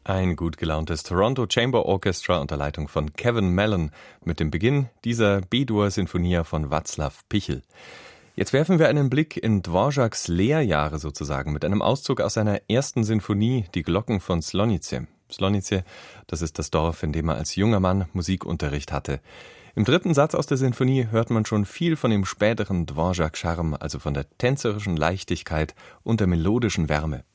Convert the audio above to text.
Ein gut gelauntes Toronto Chamber Orchestra unter Leitung von Kevin Mellon mit dem Beginn dieser B-Dur-Sinfonia von Václav Pichel. Jetzt werfen wir einen Blick in Dvořáks Lehrjahre sozusagen mit einem Auszug aus seiner ersten Sinfonie, die Glocken von Slonice. Slonice, das ist das Dorf, in dem er als junger Mann Musikunterricht hatte. Im dritten Satz aus der Sinfonie hört man schon viel von dem späteren Dvořák-Charme, also von der tänzerischen Leichtigkeit und der melodischen Wärme.